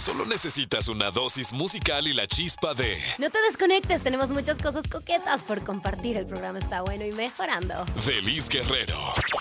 Solo necesitas una dosis musical y la chispa de... No te desconectes, tenemos muchas cosas coquetas por compartir. El programa está bueno y mejorando. de Liz Guerrero.